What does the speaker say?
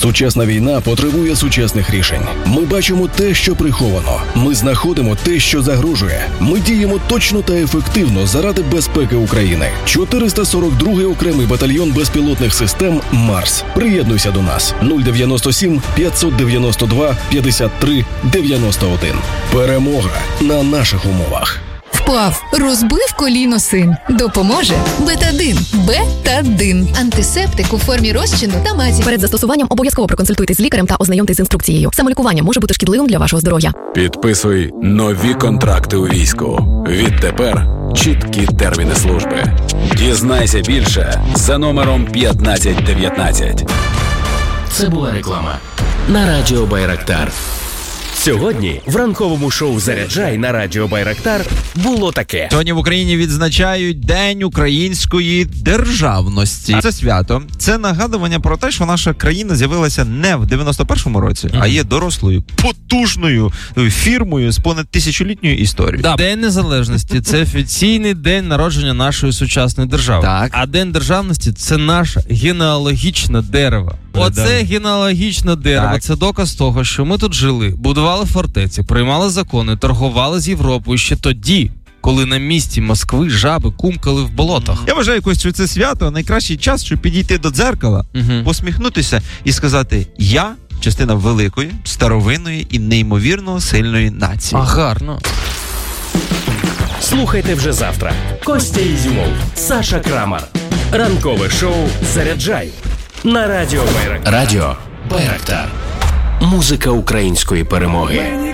Сучасна війна потребує сучасних рішень. Ми бачимо те, що приховано. Ми знаходимо те, що загрожує. Ми діємо точно та ефективно заради безпеки України. 442-й окремий батальйон безпілотних систем «Марс». Приєднуйся до нас. 097 592 53 91. Перемога на наших умовах. Впав, розбив коліно син. Допоможе Бетадин. Бетадин. Антисептик у формі розчину та мазі. Перед застосуванням обов'язково проконсультуйтесь з лікарем та ознайомтесь з інструкцією. Самолікування може бути шкідливим для вашого здоров'я. Підписуй нові контракти у війську. Відтепер чіткі терміни служби. Дізнайся більше за номером 1519. Це була реклама на Радіо Байрактар. Сьогодні в ранковому шоу «Заряджай» на Радіо Байрактар було таке. Сьогодні в Україні відзначають День української державності. Це свято. Це нагадування про те, що наша країна з'явилася не в 91-му році, а є дорослою, потужною фірмою з понад тисячолітньою історією. Да, День Незалежності – це офіційний день народження нашої сучасної держави. Так. А День Державності – це наше генеалогічне дерево. Оце генеалогічне дерево, так. Це доказ того, що ми тут жили, будували фортеці, приймали закони, торгували з Європою ще тоді, коли на місці Москви жаби кумкали в болотах. Я вважаю, Костю, що це свято найкращий час, щоб підійти до дзеркала, посміхнутися і сказати «Я» – частина великої, старовинної і неймовірно сильної нації. А гарно. Слухайте вже завтра. Костя Ізюмов, Саша Крамар. Ранкове шоу «Заряджай» на Радіо Байрактар. Радіо Байрактар. Музика української перемоги.